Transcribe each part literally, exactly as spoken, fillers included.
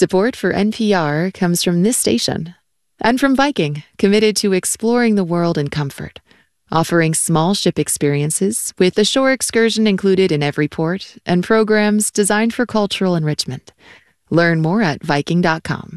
Support for N P R comes from this station and from Viking, committed to exploring the world in comfort, offering small ship experiences with a shore excursion included in every port and programs designed for cultural enrichment. Learn more at Viking dot com.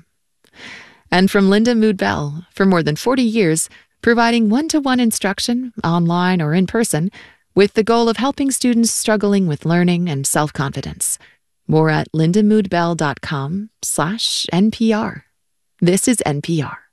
And from Linda Mood Bell, for more than forty years, providing one-to-one instruction, online or in person, with the goal of helping students struggling with learning and self-confidence. More at lindamoodbell dot com slash N P R. This is N P R.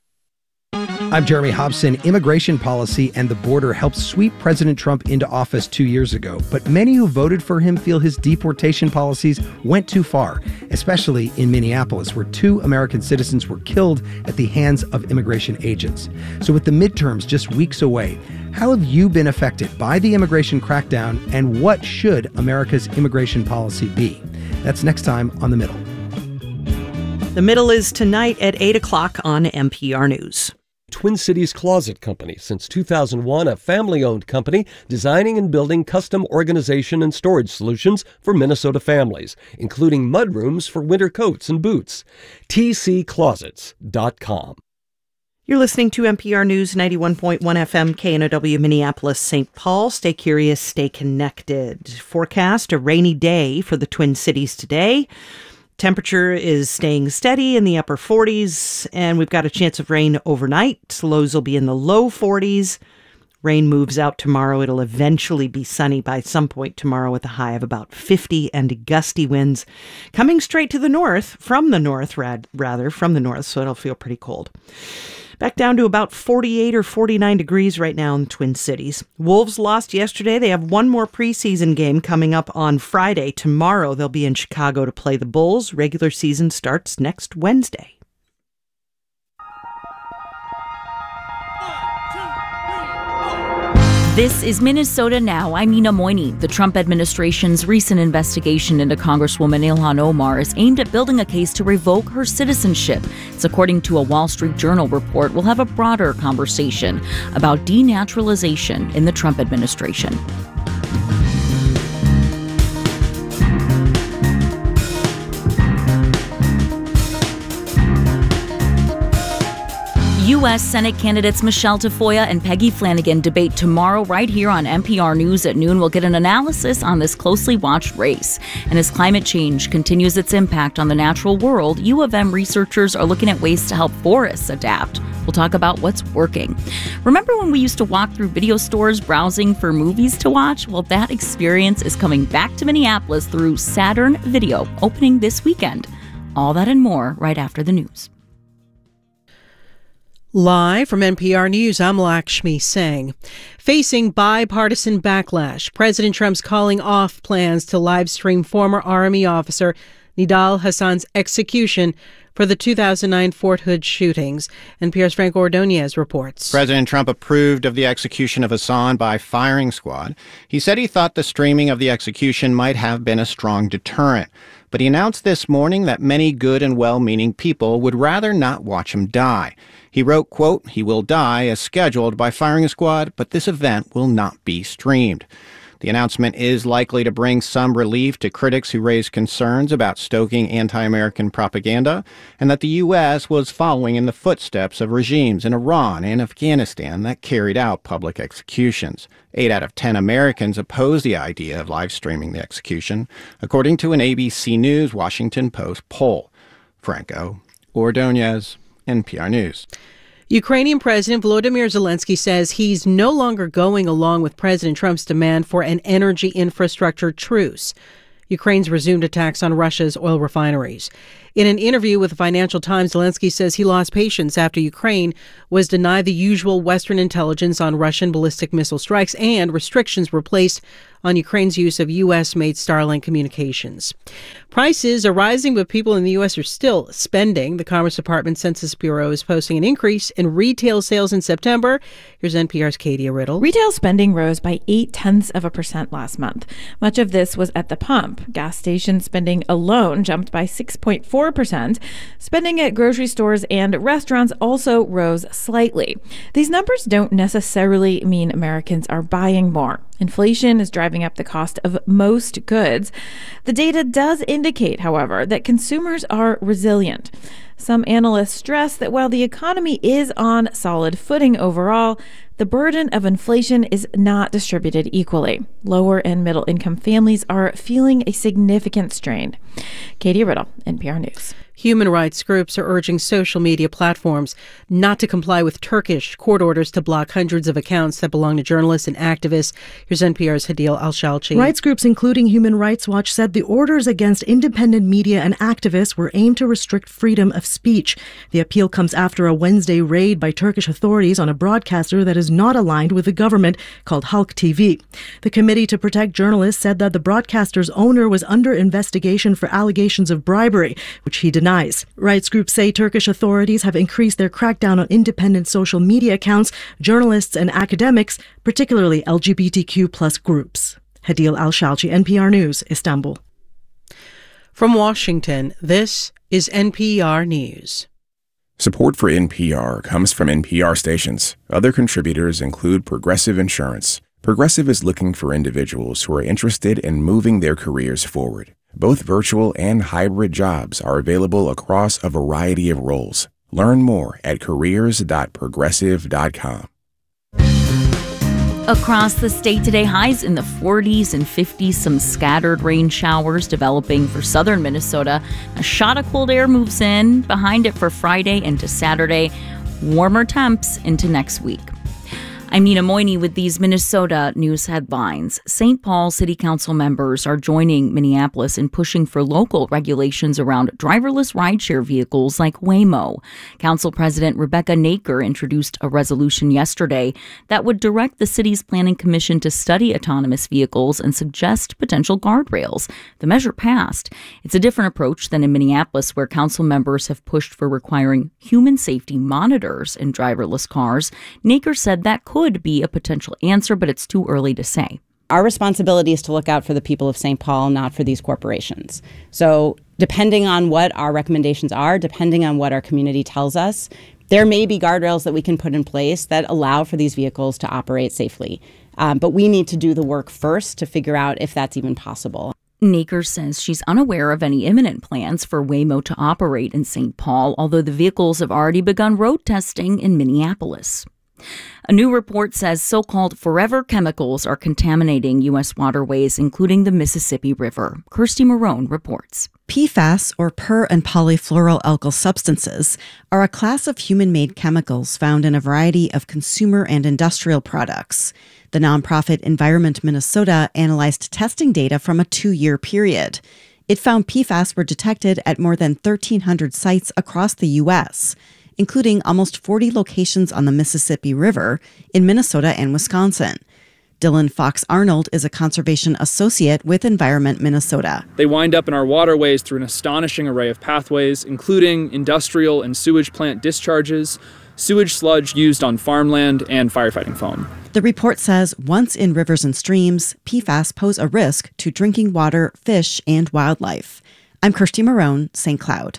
I'm Jeremy Hobson. Immigration policy and the border helped sweep President Trump into office two years ago, but many who voted for him feel his deportation policies went too far, especially in Minneapolis, where two American citizens were killed at the hands of immigration agents. So with the midterms just weeks away, how have you been affected by the immigration crackdown, and what should America's immigration policy be? That's next time on The Middle. The Middle is tonight at eight o'clock on N P R News. Twin Cities Closet Company. Since two thousand one, a family-owned company designing and building custom organization and storage solutions for Minnesota families, including mudrooms for winter coats and boots. T C closets dot com. You're listening to N P R News ninety-one point one F M, K N O W, Minneapolis, Saint Paul. Stay curious, stay connected. Forecast, a rainy day for the Twin Cities today. Temperature is staying steady in the upper forties, and we've got a chance of rain overnight. Lows will be in the low forties. Rain moves out tomorrow. It'll eventually be sunny by some point tomorrow with a high of about fifty, and gusty winds coming straight to the north, from the north, rad, rather, from the north, so it'll feel pretty cold. Back down to about forty-eight or forty-nine degrees right now in the Twin Cities. Wolves lost yesterday. They have one more preseason game coming up on Friday. Tomorrow they'll be in Chicago to play the Bulls. Regular season starts next Wednesday. This is Minnesota Now. I'm Nina Moyni. The Trump administration's recent investigation into Congresswoman Ilhan Omar is aimed at building a case to revoke her citizenship. It's according to a Wall Street Journal report. We'll have a broader conversation about denaturalization in the Trump administration. U S Senate candidates Michelle Tafoya and Peggy Flanagan debate tomorrow right here on N P R News at noon. We'll get an analysis on this closely watched race. And as climate change continues its impact on the natural world, U of M researchers are looking at ways to help forests adapt. We'll talk about what's working. Remember when we used to walk through video stores browsing for movies to watch? Well, that experience is coming back to Minneapolis through Saturn Video, opening this weekend. All that and more right after the news. Live from N P R News, I'm Lakshmi Singh. Facing bipartisan backlash, President Trump's calling off plans to live stream former Army officer Nidal Hasan's execution for the two thousand nine Fort Hood shootings. N P R's Frank Ordonez reports. President Trump approved of the execution of Hasan by firing squad. He said he thought the streaming of the execution might have been a strong deterrent. But he announced this morning that many good and well-meaning people would rather not watch him die. He wrote, quote, "He will die as scheduled by firing squad, but this event will not be streamed." The announcement is likely to bring some relief to critics who raise concerns about stoking anti-American propaganda and that the U S was following in the footsteps of regimes in Iran and Afghanistan that carried out public executions. Eight out of ten Americans oppose the idea of live streaming the execution, according to an A B C News Washington Post poll. Franco Ordonez, N P R News. Ukrainian President Volodymyr Zelensky says he's no longer going along with President Trump's demand for an energy infrastructure truce. Ukraine's resumed attacks on Russia's oil refineries. In an interview with the Financial Times, Zelensky says he lost patience after Ukraine was denied the usual Western intelligence on Russian ballistic missile strikes, and restrictions were placed on Ukraine's use of U S-made Starlink communications. Prices are rising, but people in the U S are still spending. The Commerce Department Census Bureau is posting an increase in retail sales in September. Here's N P R's Katie Riddle. Retail spending rose by eight tenths of a percent last month. Much of this was at the pump. Gas station spending alone jumped by six point four percent. Spending at grocery stores and restaurants also rose slightly. These numbers don't necessarily mean Americans are buying more. Inflation is driving up the cost of most goods. The data does indicate, however, that consumers are resilient. Some analysts stress that while the economy is on solid footing overall, the burden of inflation is not distributed equally. Lower and middle income families are feeling a significant strain. Katie Riddle, N P R News. Human rights groups are urging social media platforms not to comply with Turkish court orders to block hundreds of accounts that belong to journalists and activists. Here's N P R's Hadil Al-Shalchi. Rights groups, including Human Rights Watch, said the orders against independent media and activists were aimed to restrict freedom of speech. The appeal comes after a Wednesday raid by Turkish authorities on a broadcaster that is not aligned with the government called Halk T V. The Committee to Protect Journalists said that the broadcaster's owner was under investigation for allegations of bribery, which he denied. Rights groups say Turkish authorities have increased their crackdown on independent social media accounts, journalists and academics, particularly L G B T Q plus groups. Hadil Al-Shalchi, N P R News, Istanbul. From Washington, this is N P R News. Support for N P R comes from N P R stations. Other contributors include Progressive Insurance. Progressive is looking for individuals who are interested in moving their careers forward. Both virtual and hybrid jobs are available across a variety of roles. Learn more at careers dot progressive dot com. Across the state today, highs in the forties and fifties, some scattered rain showers developing for southern Minnesota. A shot of cold air moves in behind it for Friday into Saturday. Warmer temps into next week. I'm Nina Moyni with these Minnesota news headlines. Saint Paul City Council members are joining Minneapolis in pushing for local regulations around driverless rideshare vehicles like Waymo. Council President Rebecca Naker introduced a resolution yesterday that would direct the city's planning commission to study autonomous vehicles and suggest potential guardrails. The measure passed. It's a different approach than in Minneapolis, where council members have pushed for requiring human safety monitors in driverless cars. Naker said that could Would be a potential answer, but it's too early to say. Our responsibility is to look out for the people of Saint Paul, not for these corporations. So depending on what our recommendations are, depending on what our community tells us, there may be guardrails that we can put in place that allow for these vehicles to operate safely. Um, but we need to do the work first to figure out if that's even possible. Naker says she's unaware of any imminent plans for Waymo to operate in Saint Paul, although the vehicles have already begun road testing in Minneapolis. A new report says so-called forever chemicals are contaminating U S waterways, including the Mississippi River. Kirsty Marone reports. P FAS, or per- and polyfluoroalkyl substances, are a class of human-made chemicals found in a variety of consumer and industrial products. The nonprofit Environment Minnesota analyzed testing data from a two-year period. It found P FAS were detected at more than thirteen hundred sites across the U S, including almost forty locations on the Mississippi River in Minnesota and Wisconsin. Dylan Fox Arnold is a conservation associate with Environment Minnesota. They wind up in our waterways through an astonishing array of pathways, including industrial and sewage plant discharges, sewage sludge used on farmland, and firefighting foam. The report says once in rivers and streams, P FAS pose a risk to drinking water, fish, and wildlife. I'm Kirsty Marone, Saint Cloud.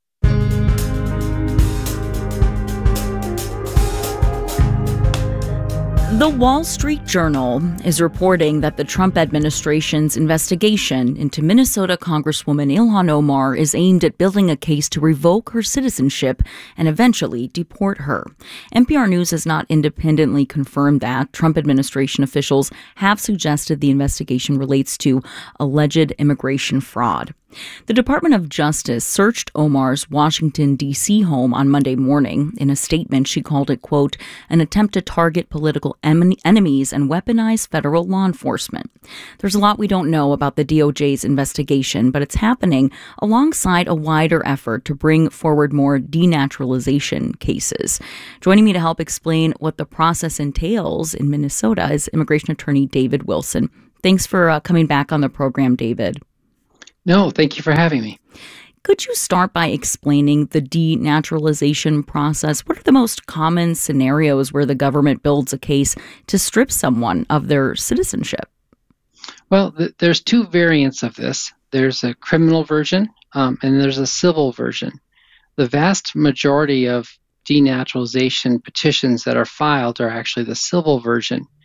The Wall Street Journal is reporting that the Trump administration's investigation into Minnesota Congresswoman Ilhan Omar is aimed at building a case to revoke her citizenship and eventually deport her. N P R News has not independently confirmed that. Trump administration officials have suggested the investigation relates to alleged immigration fraud. The Department of Justice searched Omar's Washington, D C home on Monday morning. In a statement, she called it, quote, an attempt to target political em- enemies and weaponize federal law enforcement. There's a lot we don't know about the D O J's investigation, but it's happening alongside a wider effort to bring forward more denaturalization cases. Joining me to help explain what the process entails in Minnesota is immigration attorney David Wilson. Thanks for uh, coming back on the program, David. No, thank you for having me. Could you start by explaining the denaturalization process? What are the most common scenarios where the government builds a case to strip someone of their citizenship? Well, th- there's two variants of this. There's a criminal version um, and there's a civil version. The vast majority of denaturalization petitions that are filed are actually the civil version.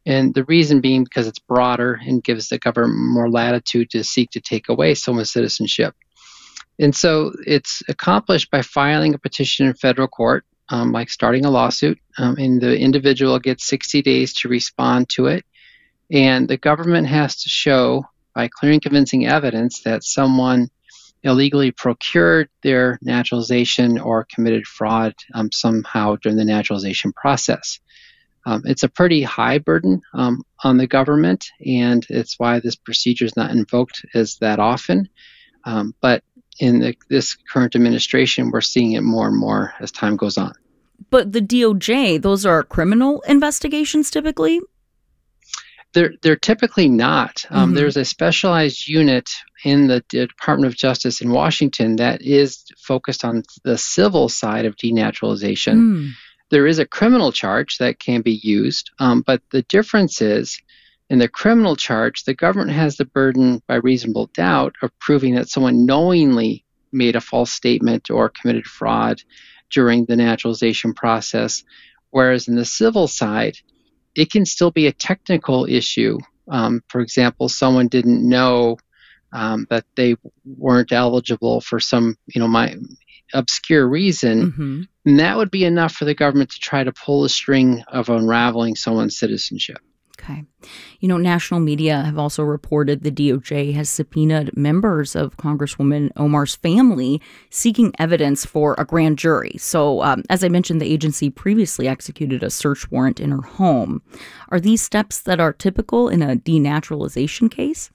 And the reason being because it's broader and gives the government more latitude to seek to take away someone's citizenship. And so it's accomplished by filing a petition in federal court, um, like starting a lawsuit, um, and the individual gets sixty days to respond to it. And the government has to show, by clear and convincing evidence, that someone illegally procured their naturalization or committed fraud um, somehow during the naturalization process. Um, it's a pretty high burden um, on the government, and it's why this procedure is not invoked as that often. Um, but in the, this current administration, we're seeing it more and more as time goes on. But the D O J, those are criminal investigations typically? They're, they're typically not. Um, mm-hmm. There's a specialized unit in the Department of Justice in Washington that is focused on the civil side of denaturalization. Mm. There is a criminal charge that can be used, um, but the difference is in the criminal charge, the government has the burden by reasonable doubt of proving that someone knowingly made a false statement or committed fraud during the naturalization process, whereas in the civil side, it can still be a technical issue. Um, for example, someone didn't know um, that they weren't eligible for some, you know, my obscure reason, mm-hmm. and that would be enough for the government to try to pull the string of unraveling someone's citizenship. Okay. You know, national media have also reported the D O J has subpoenaed members of Congresswoman Omar's family seeking evidence for a grand jury. So, um, as I mentioned, the agency previously executed a search warrant in her home. Are these steps that are typical in a denaturalization case?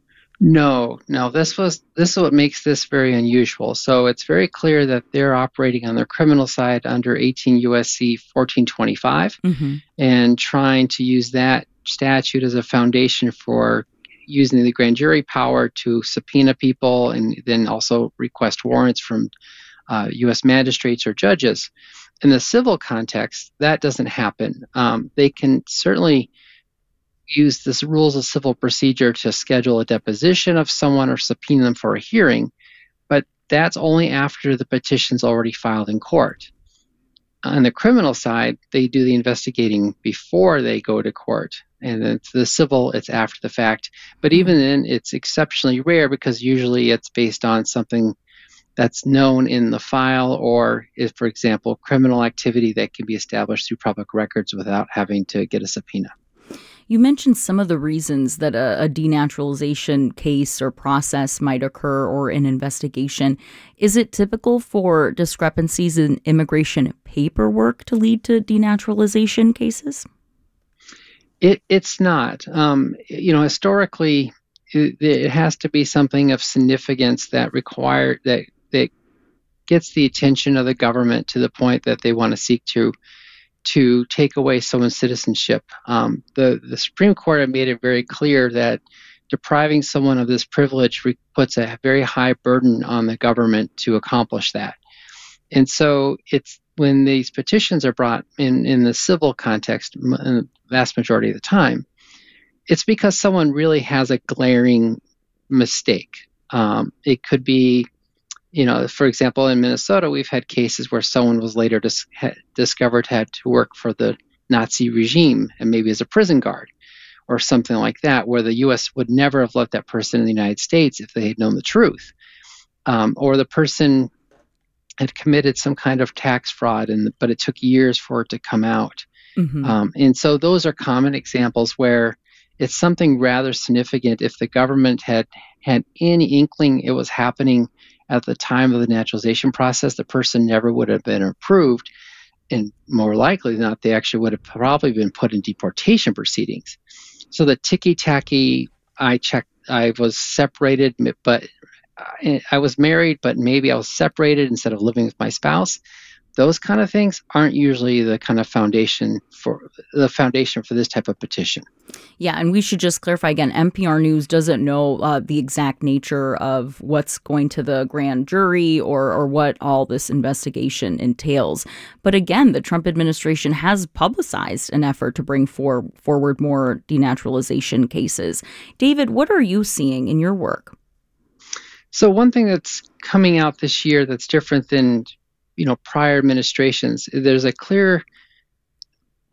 No, no. This was this is what makes this very unusual. So it's very clear that they're operating on their criminal side under eighteen U S C fourteen twenty-five mm-hmm. and trying to use that statute as a foundation for using the grand jury power to subpoena people and then also request warrants from uh, U S magistrates or judges. In the civil context, that doesn't happen. Um, they can certainly use this rules of civil procedure to schedule a deposition of someone or subpoena them for a hearing, but that's only after the petition's already filed in court. On the criminal side, they do the investigating before they go to court, and then the civil, it's after the fact. But even then, it's exceptionally rare because usually it's based on something that's known in the file or is, for example, criminal activity that can be established through public records without having to get a subpoena. You mentioned some of the reasons that a, a denaturalization case or process might occur or an investigation. Is it typical for discrepancies in immigration paperwork to lead to denaturalization cases? It, it's not. Um, you know, historically, it, it has to be something of significance that require that that gets the attention of the government to the point that they want to seek to to take away someone's citizenship. Um, the, the Supreme Court have made it very clear that depriving someone of this privilege re- puts a very high burden on the government to accomplish that. And so it's when these petitions are brought in, in the civil context, in the vast majority of the time, it's because someone really has a glaring mistake. Um, it could be, you know, for example, in Minnesota, we've had cases where someone was later dis- ha- discovered had to work for the Nazi regime and maybe as a prison guard or something like that, where the U S would never have let that person in the United States if they had known the truth. Um, or the person had committed some kind of tax fraud, and but it took years for it to come out. Mm-hmm. Um, and so those are common examples where it's something rather significant. If the government had had any inkling it was happening at the time of the naturalization process, the person never would have been approved, and more likely than not, they actually would have probably been put in deportation proceedings. So the ticky-tacky, I checked, I was separated, but I was married, but maybe I was separated instead of living with my spouse. Those kind of things aren't usually the kind of foundation for the foundation for this type of petition. Yeah, and we should just clarify again, N P R News doesn't know uh, the exact nature of what's going to the grand jury or, or what all this investigation entails. But again, the Trump administration has publicized an effort to bring for, forward more denaturalization cases. David, what are you seeing in your work? So one thing that's coming out this year that's different than you know, prior administrations, there's a clear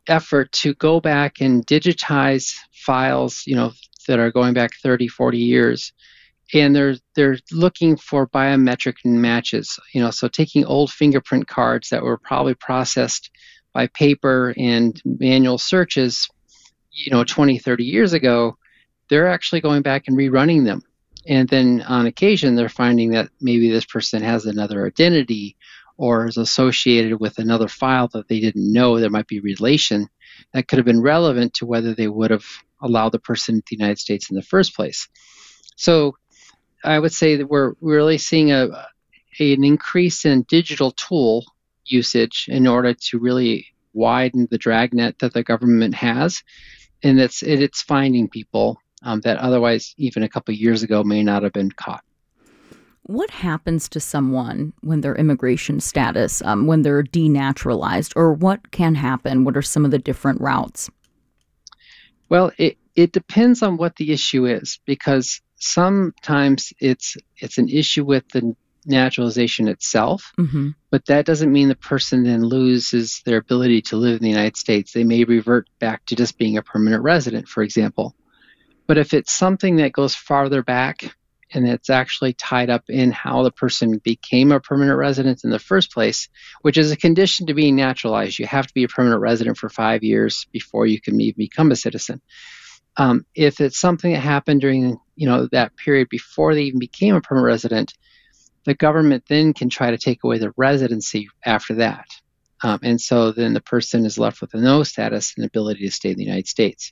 effort to go back and digitize files, you know, that are going back thirty, forty years. And they're they're looking for biometric matches, you know, so taking old fingerprint cards that were probably processed by paper and manual searches, you know, twenty, thirty years ago, they're actually going back and rerunning them. And then on occasion, they're finding that maybe this person has another identity or is associated with another file that they didn't know. There might be relation that could have been relevant to whether they would have allowed the person into the United States in the first place. So I would say that we're really seeing a, a an increase in digital tool usage in order to really widen the dragnet that the government has, and it's it, it's finding people um, that otherwise, even a couple of years ago, may not have been caught. What happens to someone when their immigration status, um, when they're denaturalized, or what can happen? What are some of the different routes? Well, it, it depends on what the issue is, because sometimes it's it's an issue with the naturalization itself, mm-hmm. but that doesn't mean the person then loses their ability to live in the United States. They may revert back to just being a permanent resident, for example. But if it's something that goes farther back and it's actually tied up in how the person became a permanent resident in the first place, which is a condition to being naturalized. You have to be a permanent resident for five years before you can even become a citizen. Um, if it's something that happened during, you know, that period before they even became a permanent resident, the government then can try to take away the residency after that. Um, and so then the person is left with a no status and ability to stay in the United States.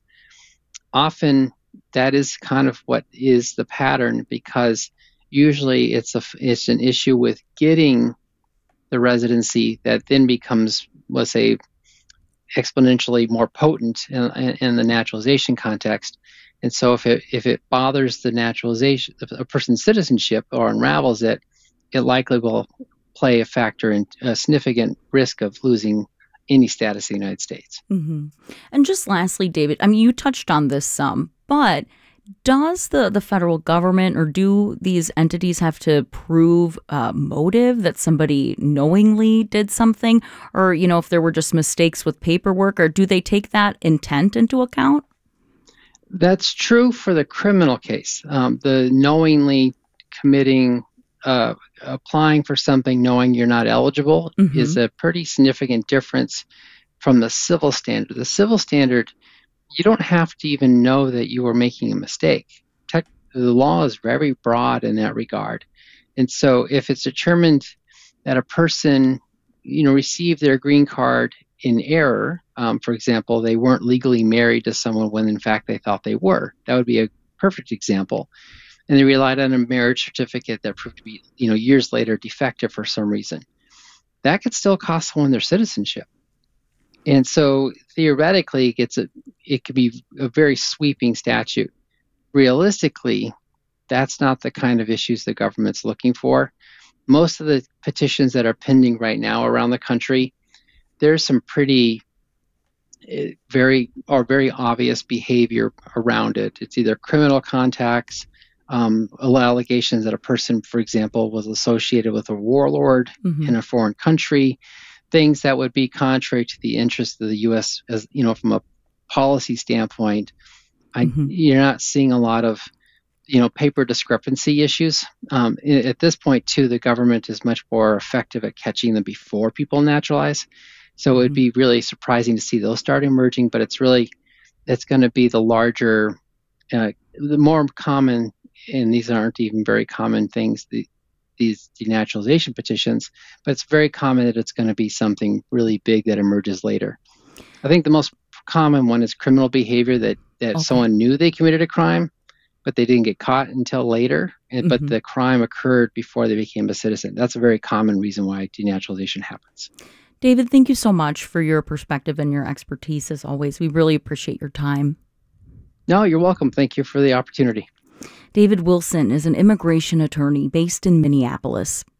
Often that is kind of what is the pattern, because usually it's a it's an issue with getting the residency that then becomes, let's say, exponentially more potent in, in the naturalization context. And so if it if it bothers the naturalization of a person's citizenship or unravels it, it likely will play a factor in a significant risk of losing any status in the United States. Mm-hmm. And just lastly, David, I mean, you touched on this some, but does the, the federal government or do these entities have to prove uh, motive, that somebody knowingly did something? Or, you know, if there were just mistakes with paperwork, or do they take that intent into account? That's true for the criminal case. Um, the knowingly committing, uh, applying for something knowing you're not eligible mm-hmm. is a pretty significant difference from the civil standard. The civil standard, you don't have to even know that you were making a mistake. Tech, the law is very broad in that regard. And so if it's determined that a person, you know, received their green card in error, um, for example, they weren't legally married to someone when in fact they thought they were, that would be a perfect example. And they relied on a marriage certificate that proved to be, you know, years later defective for some reason. That could still cost someone their citizenship. And so theoretically, it gets a, it could be a very sweeping statute. Realistically, that's not the kind of issues the government's looking for. Most of the petitions that are pending right now around the country, there's some pretty uh, very or very obvious behavior around it. It's either criminal contacts, um, allegations that a person, for example, was associated with a warlord mm-hmm. in a foreign country, things that would be contrary to the interests of the U S as, you know, from a policy standpoint. I, mm-hmm. You're not seeing a lot of, you know, paper discrepancy issues. Um, at this point, too, the government is much more effective at catching them before people naturalize. So mm-hmm. it would be really surprising to see those start emerging, but it's really, it's going to be the larger, uh, the more common, and these aren't even very common things, the, these denaturalization petitions, but it's very common that it's going to be something really big that emerges later. I think the most common one is criminal behavior, that, that okay. someone knew they committed a crime, but they didn't get caught until later, and, mm-hmm. but the crime occurred before they became a citizen. That's a very common reason why denaturalization happens. David, thank you so much for your perspective and your expertise, as always. We really appreciate your time. No, you're welcome. Thank you for the opportunity. David Wilson is an immigration attorney based in Minneapolis.